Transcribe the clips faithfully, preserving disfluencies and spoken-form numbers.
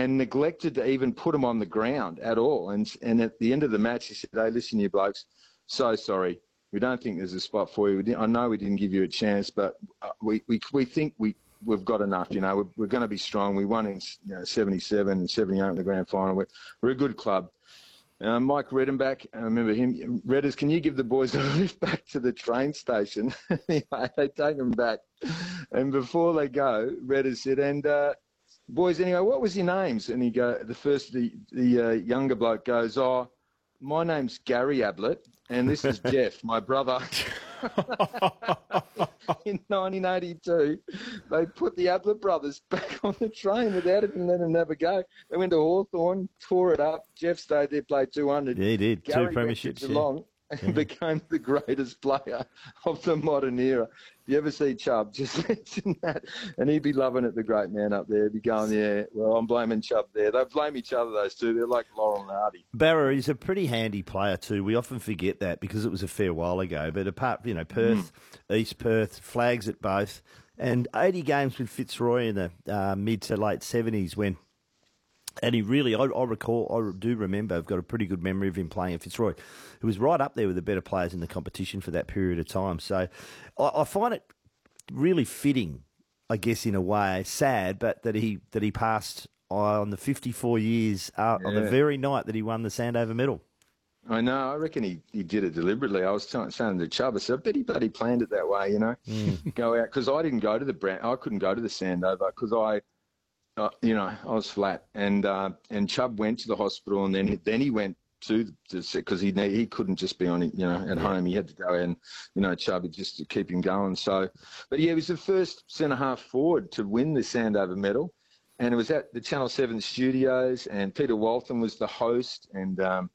and neglected to even put them on the ground at all. And and at the end of the match, he said, "Hey, listen, you blokes, so sorry. We don't think there's a spot for you. We I know we didn't give you a chance, but we we we think we we've got enough. You know, we're, we're going to be strong. We won in you know, seventy-seven and seventy-eight in the grand final. We're, we're a good club." Uh, Mike Redenbach, I remember him. Redders, can you give the boys a lift back to the train station? Anyway, they take them back, and before they go, Redders said, "And uh, boys, anyway, what was your names?" And he go, the first the the uh, younger bloke goes, "Oh, my name's Gary Ablett, and this is Jeff, my brother." In nineteen eighty-two, they put the Ablett brothers back on the train without even letting them never go. They went to Hawthorn, tore it up. Jeff stayed there, played two hundred. Yeah, he did. Gary Two premierships. Geelong, Yeah. and became the greatest player of the modern era. If you ever see Chubb, just mention that. And he'd be loving it, the great man up there. He'd be going, yeah, well, I'm blaming Chubb there. They blame each other, those two. They're like Laurel and Hardy. Barra is a pretty handy player too. We often forget that because it was a fair while ago. But apart, you know, Perth, mm. East Perth, flags at both. And eighty games with Fitzroy in the uh, mid to late seventies when... And he really, I, I recall, I do remember, I've got a pretty good memory of him playing at Fitzroy, who was right up there with the better players in the competition for that period of time. So I, I find it really fitting, I guess, in a way, sad, but that he that he passed on the fifty-four years uh, yeah. on the very night that he won the Sandover medal. I know. I reckon he, he did it deliberately. I was t- saying to Chubb, I said, I bet he bloody planned it that way, you know, mm. go out. Because I didn't go to the Brand, I couldn't go to the Sandover because I... Uh, you know, I was flat, and uh, and Chubb went to the hospital, and then he, then he went to because he he couldn't just be on you know at home. He had to go and you know Chubb just to keep him going. So, but yeah, he was the first centre half forward to win the Sandover medal, and it was at the Channel Seven studios, and Peter Walton was the host, and. Um,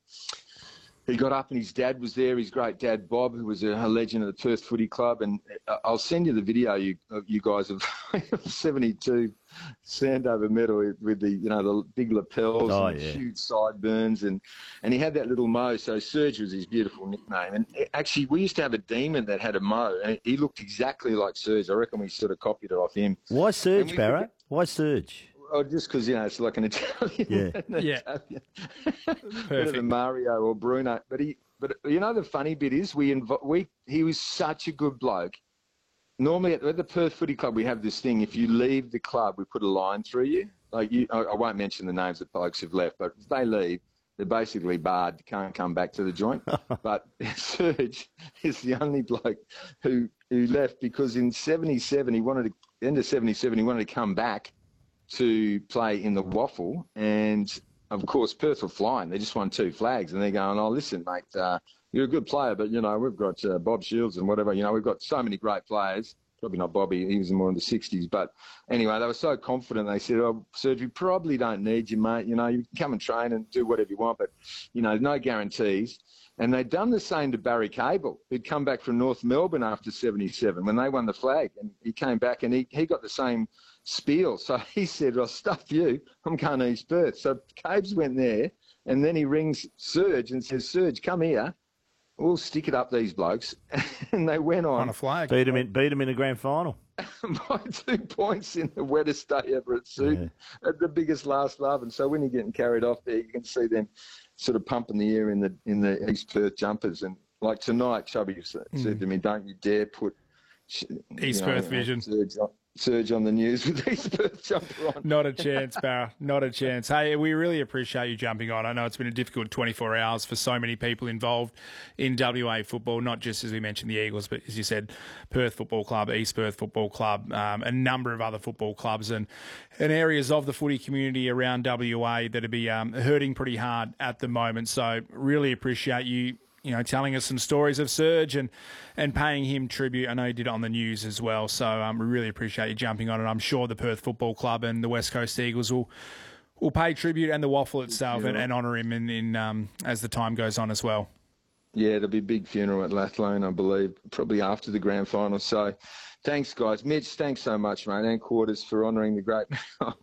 He got up and his dad was there, his great dad, Bob, who was a, a legend of the Perth Footy Club. And I'll send you the video, you you guys, of seventy-two Sandover medal with the, you know, the big lapels oh, and yeah. huge sideburns. And, and he had that little mo. So Serge was his beautiful nickname. And actually, we used to have a demon that had a mo. And he looked exactly like Serge. I reckon we sort of copied it off him. Why Serge, Barra? Why Serge? Oh, just because, you know, it's like an Italian. Yeah. an yeah. Italian. Perfect. Bit of a Mario or Bruno. But, he, but you know, the funny bit is we, inv- we he was such a good bloke. Normally at, at the Perth Footy Club, we have this thing. If you leave the club, we put a line through you. Like you, I, I won't mention the names of blokes who've left, but if they leave, they're basically barred. You can't come back to the joint. But Serge is the only bloke who, who left because in seventy-seven, he wanted to, end of seventy-seven, he wanted to come back to play in the Waffle, and of course Perth were flying. They just won two flags, and they're going, "Oh, listen, mate, uh, you're a good player, but you know we've got uh, Bob Shields and whatever. You know we've got so many great players. Probably not Bobby; he was more in the sixties. But anyway, they were so confident. They said, "Oh, Serge, we probably don't need you, mate. You know, you can come and train and do whatever you want, but you know, no guarantees." And they'd done the same to Barry Cable, who'd come back from North Melbourne after seventy-seven when they won the flag, and he came back and he he got the same spiel. So he said, "I'll stuff you. I'm going to East Perth." So Cabes went there, and then he rings Serge and says, "Serge, come here. We'll stick it up these blokes." And they went on. On a flag. Beat him in, beat him in a grand final. By two points in the wettest day ever at Suit, yeah. At the biggest last laugh. And so when you're getting carried off there, you can see them sort of pumping the air in the in the East Perth jumpers. And like tonight, Chubby said mm. to me, "Don't you dare put East know, Perth vision." Serge on, Serge on the news with East Perth jumper on. Not a chance, Barra. Not a chance. Hey, we really appreciate you jumping on. I know it's been a difficult twenty-four hours for so many people involved in W A football, not just, as we mentioned, the Eagles, but as you said, Perth Football Club, East Perth Football Club, um, a number of other football clubs and, and areas of the footy community around W A that are be um, hurting pretty hard at the moment. So really appreciate you you know, telling us some stories of Serge and, and paying him tribute. I know he did it on the news as well. So um, we really appreciate you jumping on it. I'm sure the Perth Football Club and the West Coast Eagles will will pay tribute, and the Waffle itself, and, and honour him in, in um, as the time goes on as well. Yeah, there'll be a big funeral at Lathlone, I believe, probably after the grand final. So thanks, guys. Mitch, thanks so much, mate, and Quarters for honouring the great...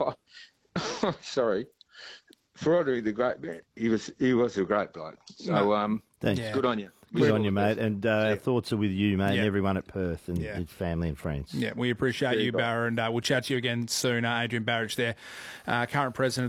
Sorry. For honouring the great man. He was, he was a great bloke. So... um. Thanks. Yeah. Good on you. Good We're on you, mate. And uh, yeah. our thoughts are with you, mate, yeah. and everyone at Perth and yeah. his family and friends. Yeah, we appreciate yeah, you, Barra, and uh, we'll chat to you again soon. Uh, Adrian Barrich there, uh, current president